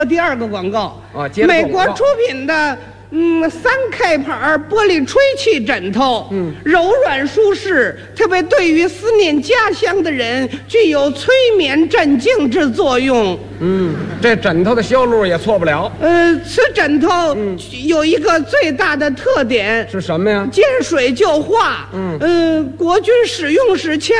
第二个广告啊，接着做美广告国出品的3K 牌玻璃吹气枕头，柔软舒适，特别对于思念家乡的人具有催眠镇静之作用。 这枕头的销路也错不了。 此枕头有一个最大的特点是什么呀？ 见水就化。国军使用时千